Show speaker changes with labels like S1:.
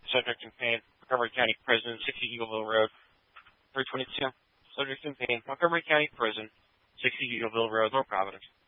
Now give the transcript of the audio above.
S1: subject in pain, Montgomery County Prison, 60 Eagleville Road. 322, subject in pain, Montgomery County Prison, 60 Eagleville Road, North Providence.